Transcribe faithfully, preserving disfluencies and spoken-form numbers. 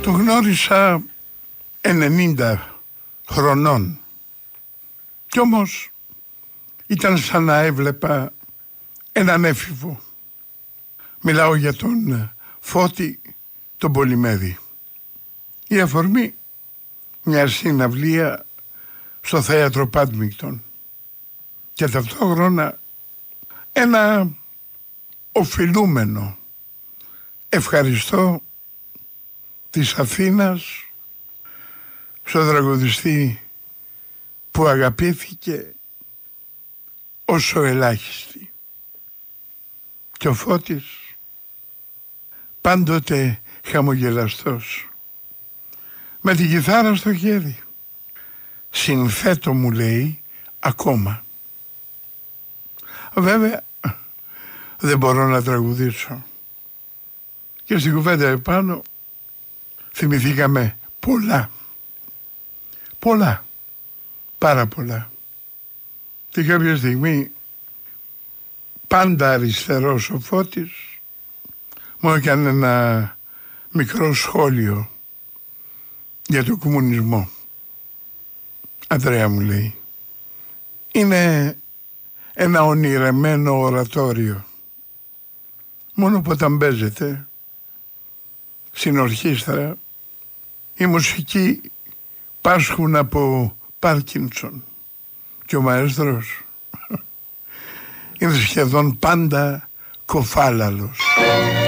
Το γνώρισα ενενήντα χρονών κι όμως ήταν σαν να έβλεπα έναν έφηβο. Μιλάω για τον Φώτη τον Πολυμέρη. Η αφορμή μια συναυλία στο θέατρο Πάντμιγκτον και ταυτόχρονα ένα οφειλούμενο ευχαριστώ της Αθήνας στον τραγουδιστή που αγαπήθηκε όσο ελάχιστη. Και ο Φώτης πάντοτε χαμογελαστός με την κιθάρα στο χέρι. Συνθέτω, μου λέει, ακόμα. Βέβαια δεν μπορώ να τραγουδήσω. Και στην κουβέντα επάνω θυμηθήκαμε πολλά. Πολλά. Πάρα πολλά. Και κάποια στιγμή πάντα αριστερός ο Φώτης μου έκανε ένα μικρό σχόλιο για το κομμουνισμό. Αντρέα, μου λέει, είναι ένα ονειρεμένο ορατόριο. Μόνο που όταν παίζεται στην ορχήστρα οι μουσικοί πάσχουν από Πάρκινσον και ο μαέστρος είναι σχεδόν πάντα κοφάλαλος.